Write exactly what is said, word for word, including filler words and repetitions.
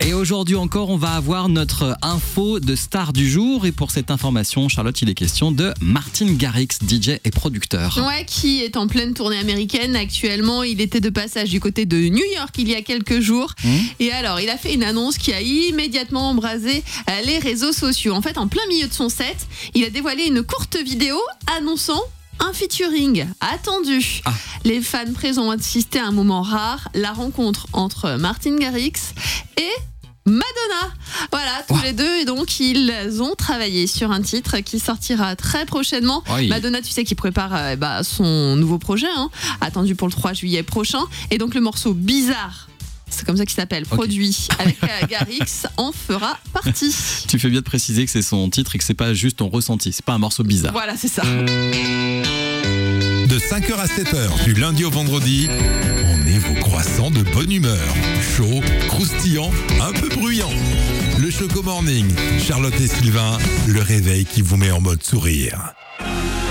Et aujourd'hui encore, on va avoir notre info de star du jour. Et pour cette information, Charlotte, il est question de Martin Garrix, D J et producteur. Ouais, qui est en pleine tournée américaine actuellement. Il était de passage du côté de New York il y a quelques jours. Mmh. Et alors, il a fait une annonce qui a immédiatement embrasé les réseaux sociaux. En fait, en plein milieu de son set, il a dévoilé une courte vidéo annonçant un featuring attendu. Ah. Les fans présents ont assisté à un moment rare, la rencontre entre Martin Garrix et Madonna. Voilà, tous wow. les deux, et donc ils ont travaillé sur un titre qui sortira très prochainement. Oui. Madonna, tu sais, qui prépare euh, bah, son nouveau projet, hein, attendu pour le trois juillet prochain. Et donc le morceau Bizarre, c'est comme ça qu'il s'appelle, okay. produit avec euh, Garrix, en fera partie. Tu fais bien de préciser que c'est son titre et que c'est pas juste ton ressenti, c'est pas un morceau bizarre. Voilà, c'est ça. De cinq heures à sept heures, du lundi au vendredi, on est vos croissants de bonne humeur. Chaud, croustillant, un peu bruyant. Le Choco Morning, Charlotte et Sylvain, le réveil qui vous met en mode sourire.